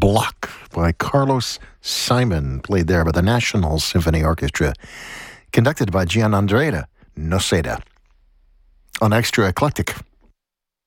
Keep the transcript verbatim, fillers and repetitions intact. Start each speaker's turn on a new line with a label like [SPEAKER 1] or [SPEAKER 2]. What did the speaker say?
[SPEAKER 1] Block by Carlos Simon, played there by the National Symphony Orchestra, conducted by Gianandrea Noseda. On Extra Eclectic,